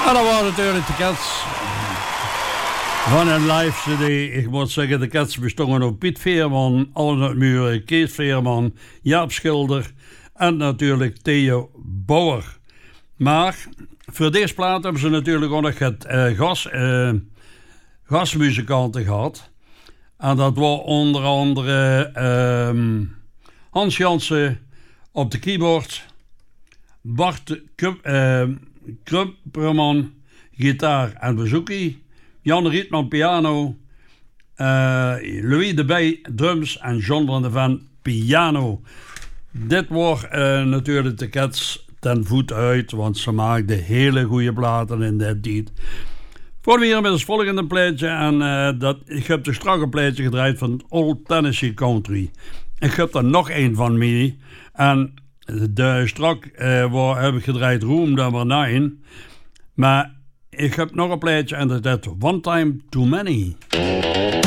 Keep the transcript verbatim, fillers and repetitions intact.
En dat waren natuurlijk de Cats van een live C D. Ik moet zeggen, de Cats bestonden op Piet Veerman, Arnold Muren, Kees Veerman, Jaap Schilder en natuurlijk Theo Bauer. Maar voor deze plaat hebben ze natuurlijk ook nog het uh, gas, uh, gasmuzikanten gehad. En dat was onder andere uh, Hans Jansen op de keyboard, Bart Kup, uh, Krumperman gitaar en bouzouki, Jan Rietman piano, uh, Louis de Bij drums en John van de Ven piano. Dit wordt uh, natuurlijk de Cats ten voet uit, want ze maakten hele goede platen in dit tijd. Voor we hier met het volgende plaatje en uh, dat, ik heb dus straks een plaatje gedraaid van Old Tennessee Country. Ik heb er nog één van mee en de strak uh, waar heb ik gedraaid Room Number nine. Maar ik heb nog een plaatje en dat is One Time Too Many.